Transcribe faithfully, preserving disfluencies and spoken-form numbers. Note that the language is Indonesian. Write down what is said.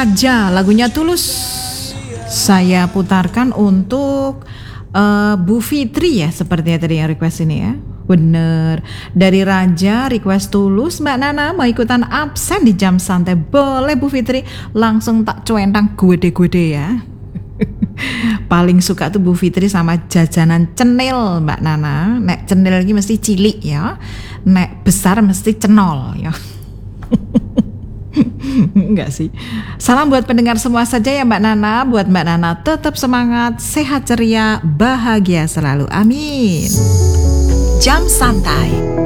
Raja, lagunya Tulus. Saya putarkan untuk uh, Bu Fitri ya, sepertinya tadi yang request ini ya. Bener, dari Raja request Tulus. Mbak Nana mau ikutan absen di jam santai, boleh Bu Fitri, langsung tak cuentang gede-gede ya. Paling suka tuh Bu Fitri sama jajanan cenil Mbak Nana. Nek cenil lagi mesti cilik ya, nek besar mesti cenol ya. Enggak sih. Salam buat pendengar semua saja ya Mbak Nana. Buat Mbak Nana tetap semangat, sehat ceria, bahagia selalu. Amin. Jam Santai